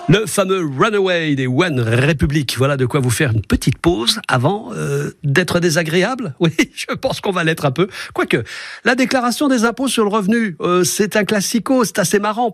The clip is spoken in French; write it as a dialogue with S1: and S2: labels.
S1: Le fameux Runaway des One Republic. Voilà de quoi vous faire une petite pause avant d'être désagréable. Oui, je pense qu'on va l'être un peu. Quoique, la déclaration des impôts sur le revenu, c'est un classico, c'est assez marrant.